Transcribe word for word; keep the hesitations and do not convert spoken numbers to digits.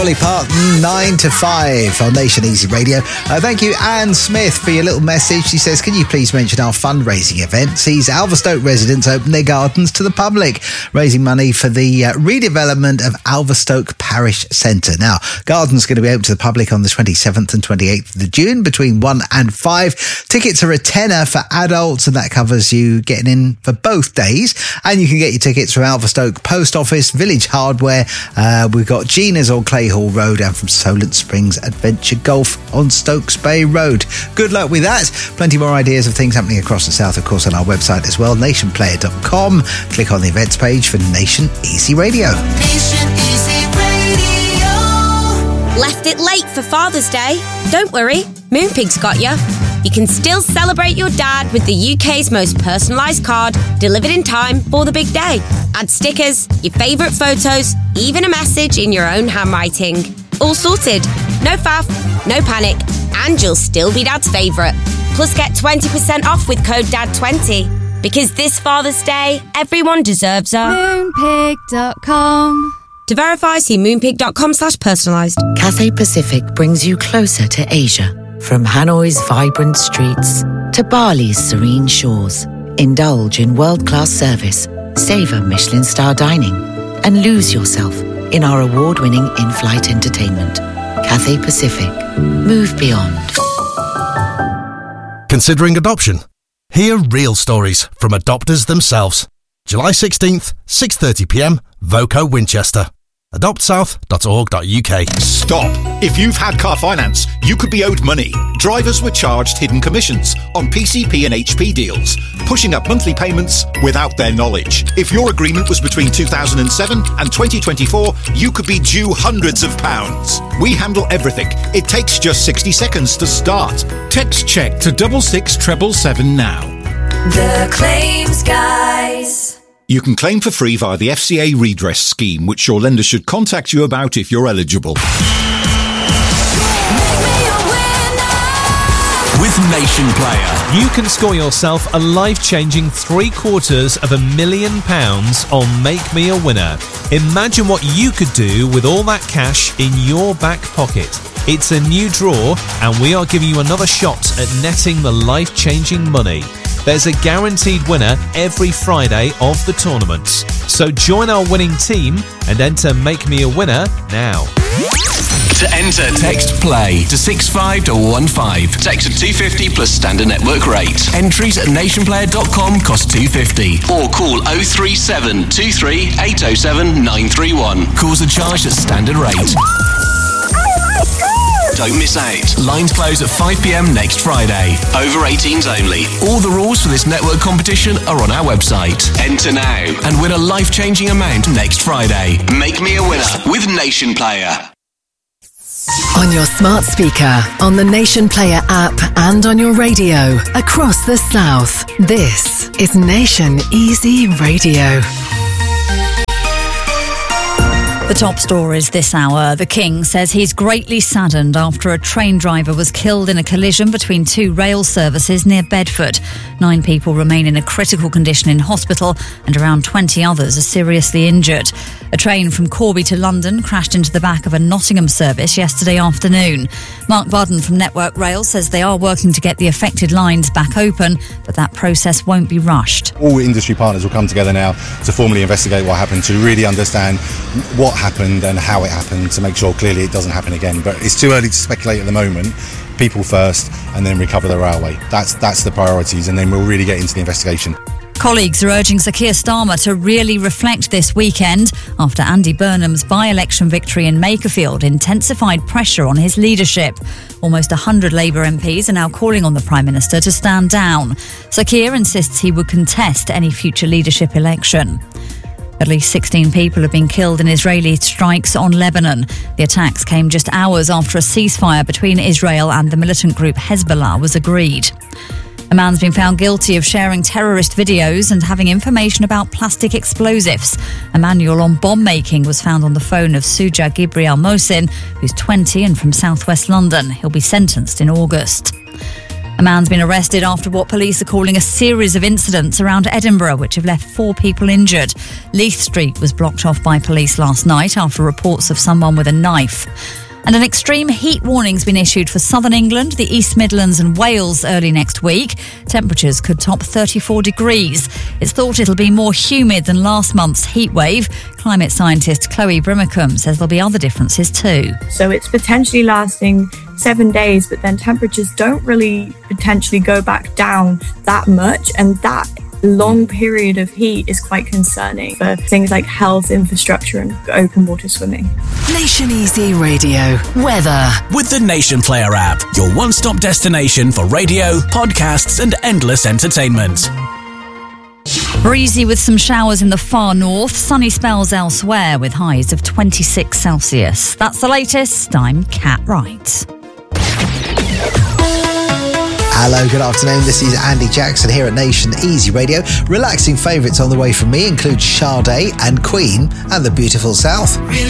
Dolly Parton, nine to five on Nation Easy Radio. Uh, thank you, Anne Smith, for your little message. She says, can you please mention our fundraising event sees Alverstoke residents open their gardens to the public, raising money for the uh, redevelopment of Alverstoke Parish Centre. Now, gardens are going to be open to the public on the twenty-seventh and twenty-eighth of June between one and five. Tickets are a tenner for adults, and that covers you getting in for both days. And you can get your tickets from Alverstoke Post Office, Village Hardware. Uh, we've got Gina's on Clay Hall Road, and from Solent Springs Adventure Golf on Stokes Bay Road. Good luck with that. Plenty more ideas of things happening across the south, of course, on our website as well, nation player dot com. Click on the events page for Nation Easy Radio. Nation Easy Radio. Left it late for Father's Day? Don't worry, Moonpig's got you. You can still celebrate your dad with the U K's most personalised card, delivered in time for the big day. Add stickers, your favourite photos, even a message in your own handwriting. All sorted. No faff, no panic, and you'll still be Dad's favourite. Plus get twenty percent off with code D A D twenty. Because this Father's Day, everyone deserves a... Moonpig dot com. To verify, see moonpig.com slash personalised. Cathay Pacific brings you closer to Asia. From Hanoi's vibrant streets to Bali's serene shores. Indulge in world-class service, savour Michelin star dining, and lose yourself in our award-winning in-flight entertainment. Cathay Pacific. Move beyond. Considering adoption? Hear real stories from adopters themselves. July sixteenth, six thirty p m, Voco Winchester. adopt south dot org dot u k. Stop! If you've had car finance, you could be owed money. Drivers were charged hidden commissions on P C P and H P deals, pushing up monthly payments without their knowledge. If your agreement was between two thousand seven and twenty twenty-four, you could be due hundreds of pounds. We handle everything. It takes just sixty seconds to start. Text check to double six treble seven now. The Claims Guys. You can claim for free via the F C A redress scheme, which your lender should contact you about if you're eligible. With Nation Player, you can score yourself a life-changing three quarters of a million pounds on Make Me a Winner. Imagine what you could do with all that cash in your back pocket. It's a new draw, and we are giving you another shot at netting the life-changing money. There's a guaranteed winner every Friday of the tournaments. So join our winning team and enter Make Me a Winner now. To enter, text PLAY to six five one one five. Text to two fifty plus standard network rate. Entries at nation player dot com cost two fifty. Or call oh three seven two three eight oh seven nine three one. Calls are charged at standard rate. Don't miss out. Lines close at five p m next Friday. Over eighteens only. All the rules for this network competition are on our website. Enter now and win a life-changing amount next Friday. Make Me a Winner with Nation Player. On your smart speaker, on the Nation Player app, and on your radio across the South. This is Nation Easy Radio. The top stories this hour. The King says he's greatly saddened after a train driver was killed in a collision between two rail services near Bedford. Nine people remain in a critical condition in hospital and around twenty others are seriously injured. A train from Corby to London crashed into the back of a Nottingham service yesterday afternoon. Mark Budden from Network Rail says they are working to get the affected lines back open, but that process won't be rushed. All industry partners will come together now to formally investigate what happened, to really understand what happened and how it happened, to make sure clearly it doesn't happen again. But it's too early to speculate at the moment. People first, and then recover the railway. That's that's the priorities, and then we'll really get into the investigation. Colleagues are urging Sir Keir Starmer to really reflect this weekend after Andy Burnham's by-election victory in Makerfield intensified pressure on his leadership. Almost one hundred Labour M Ps are now calling on the Prime Minister to stand down. Sir Keir insists he would contest any future leadership election. At least sixteen people have been killed in Israeli strikes on Lebanon. The attacks came just hours after a ceasefire between Israel and the militant group Hezbollah was agreed. A man's been found guilty of sharing terrorist videos and having information about plastic explosives. A manual on bomb making was found on the phone of Suja Gibriel Mohsin, who's twenty and from southwest London. He'll be sentenced in August. A A man's been arrested after what police are calling a series of incidents around Edinburgh, which have left four people injured. Leith Street was blocked off by police last night after reports of someone with a knife. And an extreme heat warning's been issued for southern England, the East Midlands and Wales early next week. Temperatures could top thirty-four degrees. It's thought it'll be more humid than last month's heat wave. Climate scientist Chloe Brimacombe says there'll be other differences too. So it's potentially lasting seven days, but then temperatures don't really potentially go back down that much, and that long period of heat is quite concerning for things like health, infrastructure and open water swimming. Nation Easy Radio weather with the Nation Player app, your one-stop destination for radio, podcasts and endless entertainment. Breezy with some showers in the far north, sunny spells elsewhere with highs of twenty-six Celsius. That's the latest. I'm Kat Wright. Hello, good afternoon. This is Andy Jackson here at Nation Easy Radio. Relaxing favourites on the way from me include Sade and Queen and the Beautiful South.